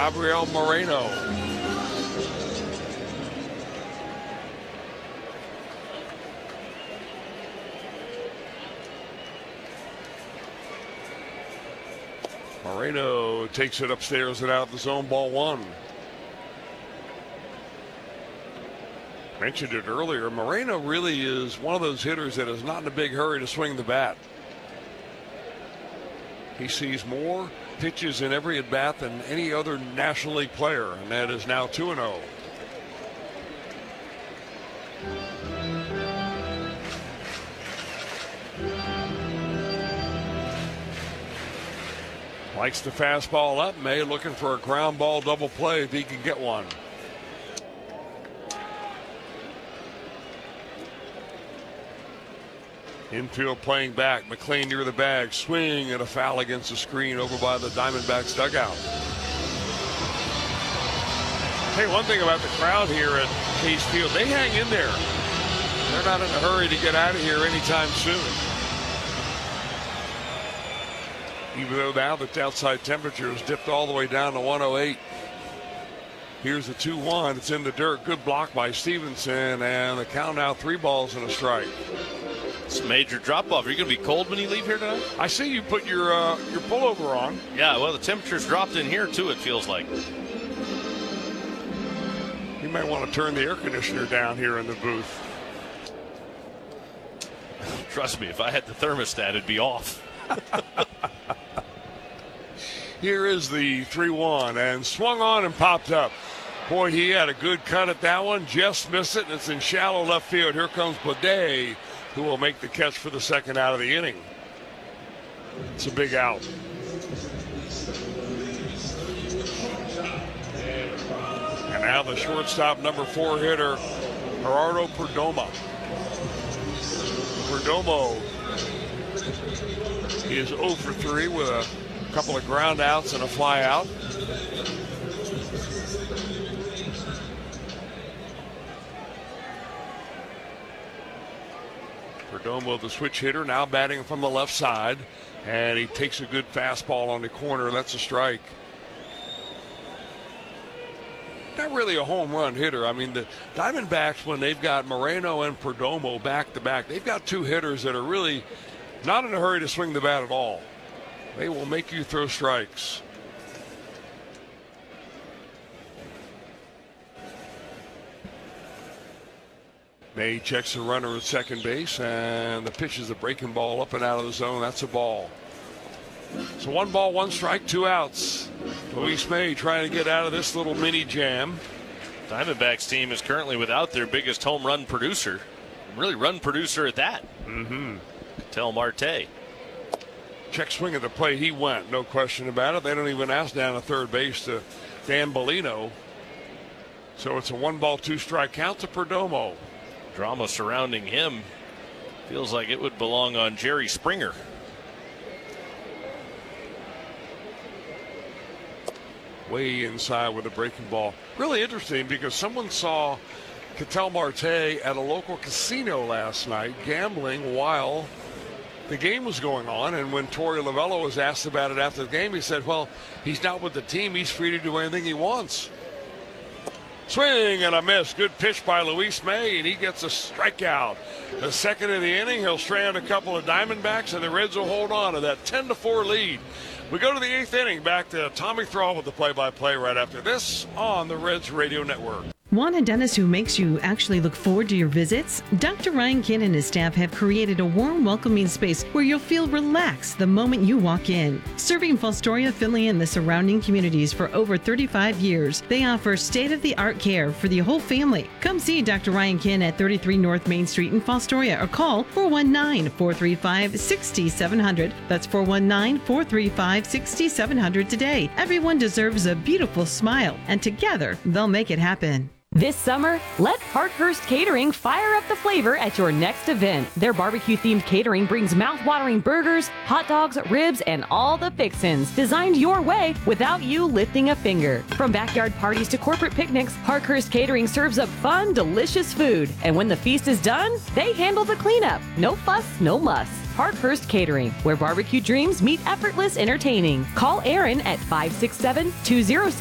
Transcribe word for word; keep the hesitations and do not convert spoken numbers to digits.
Gabriel Moreno. Moreno takes it upstairs and out the zone, ball one. Mentioned it earlier, Moreno really is one of those hitters that is not in a big hurry to swing the bat. He sees more pitches in every at-bat than any other National League player, and that is now two and oh. Likes the fastball up. May looking for a ground ball double play if he can get one. Infield playing back. McLean near the bag. Swing and a foul against the screen over by the Diamondbacks dugout. Hey, one thing about the crowd here at Case Field, they hang in there. They're not in a hurry to get out of here anytime soon. Even though now the outside temperature has dipped all the way down to one oh eight. Here's the two one. It's in the dirt. Good block by Stevenson. And the count now three balls and a strike. It's a major drop-off. Are you going to be cold when you leave here tonight? I see you put your uh, your pullover on. Yeah, well, the temperature's dropped in here, too, it feels like. You may want to turn the air conditioner down here in the booth. Trust me, if I had the thermostat, it'd be off. Here is the three one, and swung on and popped up. Boy, he had a good cut at that one. Just missed it, and it's in shallow left field. Here comes Bleday, who will make the catch for the second out of the inning. It's a big out. And now the shortstop, number four hitter, Gerardo Perdomo. Perdomo is oh for three with a couple of ground outs and a fly out. Perdomo, the switch hitter, now batting from the left side, and he takes a good fastball on the corner. That's a strike. Not really a home run hitter. I mean, the Diamondbacks, when they've got Moreno and Perdomo back to back, they've got two hitters that are really not in a hurry to swing the bat at all. They will make you throw strikes. May checks the runner at second base, and the pitch is a breaking ball up and out of the zone. That's a ball. So one ball, one strike, two outs. Luis May trying to get out of this little mini jam. Diamondbacks team is currently without their biggest home run producer. Really run producer at that. Mm-hmm. Ketel Marte. Check swing at the plate. He went, no question about it. They don't even ask down to third base to Dan Bellino. So it's a one ball, two strike count to Perdomo. Drama surrounding him feels like it would belong on Jerry Springer. Way inside with a breaking ball. Really interesting because someone saw Ketel Marte at a local casino last night gambling while the game was going on, and when Torey Lovullo was asked about it after the game, he said, well, he's not with the team. He's free to do anything he wants. Swing and a miss. Good pitch by Luis May, and he gets a strikeout. The second of the inning, he'll strand a couple of Diamondbacks, and the Reds will hold on to that ten to four lead. We go to the eighth inning. Back to Tommy Thrall with the play-by-play right after this on the Reds Radio Network. Want a dentist who makes you actually look forward to your visits? Doctor Ryan Kinn and his staff have created a warm, welcoming space where you'll feel relaxed the moment you walk in. Serving Fostoria, Findlay, and the surrounding communities for over thirty-five years, they offer state-of-the-art care for the whole family. Come see Doctor Ryan Kinn at thirty-three North Main Street in Fostoria or call four one nine, four three five, six seven zero zero. That's four one nine, four three five, six seven zero zero today. Everyone deserves a beautiful smile, and together they'll make it happen. This summer, let Parkhurst Catering fire up the flavor at your next event. Their barbecue-themed catering brings mouth-watering burgers, hot dogs, ribs, and all the fixins designed your way without you lifting a finger. From backyard parties to corporate picnics, Parkhurst Catering serves up fun, delicious food. And when the feast is done, they handle the cleanup. No fuss, no muss. Parkhurst Catering, where barbecue dreams meet effortless entertaining. Call Aaron at five six seven, two zero seven